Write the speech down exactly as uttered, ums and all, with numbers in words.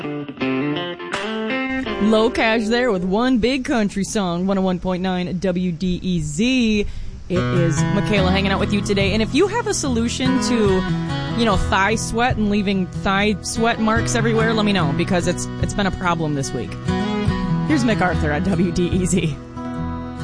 Low Cash there with One Big Country Song, one oh one point nine W D E Z. It is Michaela hanging out with you today. And if you have a solution to, you know, thigh sweat and leaving thigh sweat marks everywhere, let me know, because it's it's been a problem this week. Here's MacArthur on W D E Z.